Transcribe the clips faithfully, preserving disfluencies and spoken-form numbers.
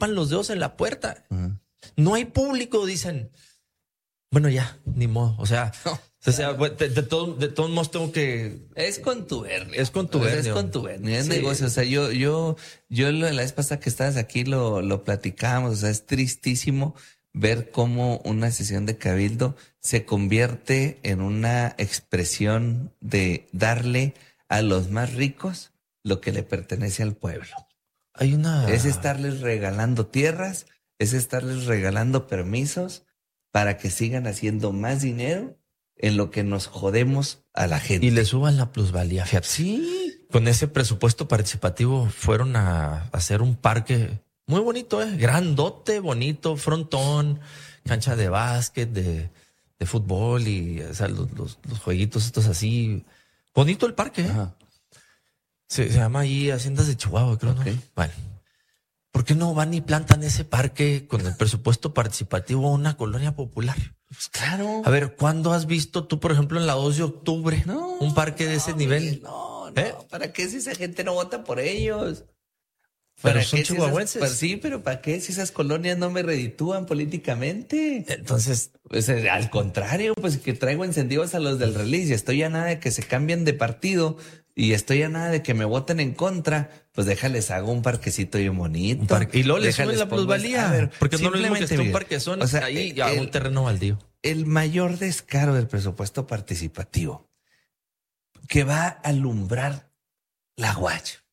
chupan los dedos en la puerta. Uh-huh. No hay público, dicen. Bueno, ya, ni modo. O sea, no, o sea claro. de, de, todo, de todos modos tengo que... Es contubernio. Es contubernio. Es contubernio, es sí. negocio. O sea, yo, yo, yo la vez pasada que estabas aquí lo, lo platicábamos. O sea, es tristísimo ver cómo una sesión de cabildo se convierte en una expresión de darle a los más ricos lo que le pertenece al pueblo. Hay una... Es estarles regalando tierras, es estarles regalando permisos para que sigan haciendo más dinero en lo que nos jodemos a la gente. Y le suban la plusvalía, fíjate. Sí. Con ese presupuesto participativo fueron a hacer un parque muy bonito, ¿eh? Grandote, bonito, frontón, cancha de básquet, de, de fútbol y o sea, los, los, los jueguitos estos así. Bonito el parque, ¿eh? Ajá. Se, se llama ahí Haciendas de Chihuahua, creo, okay. ¿no? Bueno. ¿Por qué no van y plantan ese parque con el presupuesto participativo a una colonia popular? Pues claro. A ver, ¿cuándo has visto tú, por ejemplo, en la dos de octubre, no, un parque de ese no, nivel? No, no. ¿Eh? ¿Para qué si esa gente no vota por ellos? Pero ¿Para son qué chihuahuenses. Si esas, pues sí, pero ¿para qué si esas colonias no me reditúan políticamente? Entonces, pues al contrario, pues que traigo encendidos a los del release y estoy a nada de que se cambien de partido. Y estoy a nada de que me voten en contra, pues déjales, hago un parquecito bien bonito. Un parque. Y luego les suben la plusvalía. A ver, porque no lo mismo que esté un parque son, o sea, ahí ya un terreno baldío. El mayor descaro del presupuesto participativo que va a alumbrar la Guacha.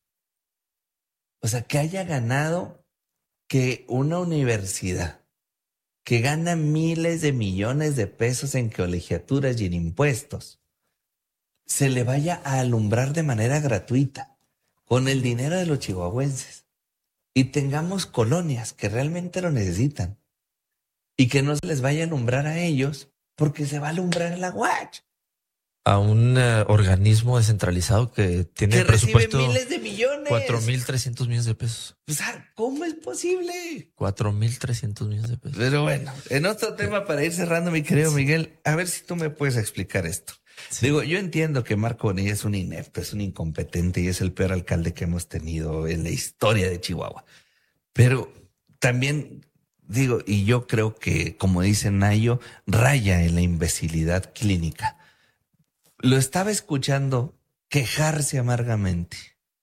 O sea, que haya ganado que una universidad que gana miles de millones de pesos en colegiaturas y en impuestos se le vaya a alumbrar de manera gratuita con el dinero de los chihuahuenses y tengamos colonias que realmente lo necesitan y que no se les vaya a alumbrar a ellos porque se va a alumbrar a la Guacha. A un uh, organismo descentralizado que tiene que presupuesto recibe miles de millones. cuatro mil trescientos millones de pesos. O sea, ¿cómo es posible? cuatro mil trescientos millones de pesos. Pero bueno, en otro tema para ir cerrando, mi querido sí. Miguel, a ver si tú me puedes explicar esto. Sí. Digo, yo entiendo que Marco Bonilla es un inepto, es un incompetente y es el peor alcalde que hemos tenido en la historia de Chihuahua. Pero también digo, y yo creo que, como dice Nayo, raya en la imbecilidad clínica. Lo estaba escuchando quejarse amargamente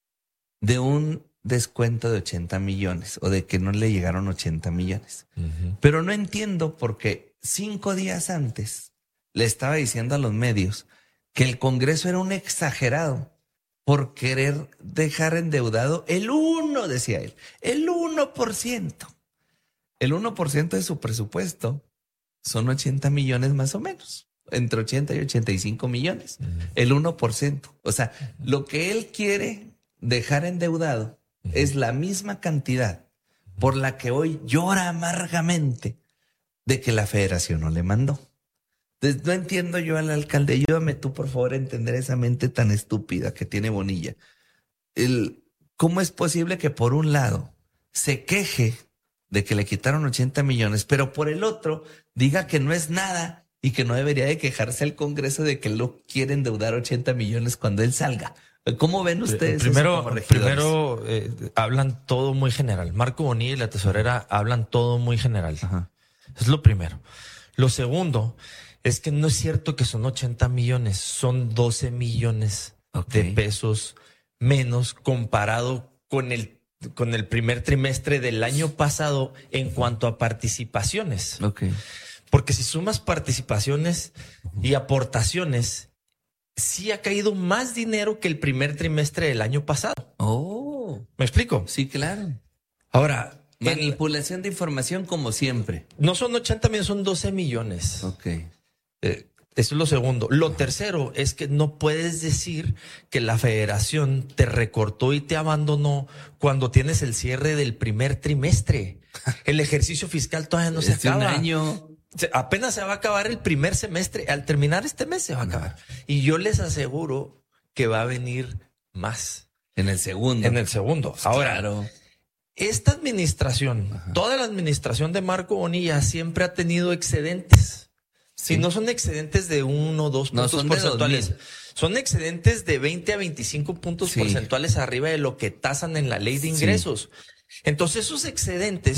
de un descuento de ochenta millones o de que no le llegaron ochenta millones. Uh-huh. Pero no entiendo por qué cinco días antes le estaba diciendo a los medios que el Congreso era un exagerado por querer dejar endeudado el uno, decía él, el uno por ciento. El uno por ciento de su presupuesto son ochenta millones más o menos, entre ochenta y ochenta y cinco millones, uh-huh. el uno por ciento. O sea, uh-huh. lo que él quiere dejar endeudado uh-huh. es la misma cantidad por la que hoy llora amargamente de que la federación no le mandó. Entonces, no entiendo yo al alcalde. Ayúdame tú, por favor, a entender esa mente tan estúpida que tiene Bonilla. El, ¿Cómo es posible que por un lado se queje de que le quitaron ochenta millones, pero por el otro diga que no es nada y que no debería de quejarse al Congreso de que lo quiere endeudar ochenta millones cuando él salga? ¿Cómo ven ustedes primero, eso como Primero, eh, hablan todo muy general. Marco Bonilla y la tesorera hablan todo muy general. Ajá. Es lo primero. Lo segundo es que no es cierto que son ochenta millones, son doce millones okay. de pesos menos comparado con el, con el primer trimestre del año pasado en cuanto a participaciones. Okay. Porque si sumas participaciones y aportaciones, sí ha caído más dinero que el primer trimestre del año pasado. Oh. ¿Me explico? Sí, claro. Ahora, manipulación de información como siempre. No son ochenta millones, son doce millones. Ok. Eh, eso es lo segundo. Lo tercero es que no puedes decir que la federación te recortó y te abandonó cuando tienes el cierre del primer trimestre. El ejercicio fiscal todavía no se es acaba. Un año. Apenas se va a acabar el primer semestre. Al terminar este mes se va a acabar. Y yo les aseguro que va a venir más. En el segundo. En el segundo. Ahora, claro. Esta administración, Ajá. toda la administración de Marco Bonilla siempre ha tenido excedentes. Si sí. no son excedentes de uno o dos puntos no, porcentuales, son excedentes de veinte a veinticinco puntos sí. porcentuales arriba de lo que tasan en la ley de ingresos. Sí. Entonces esos excedentes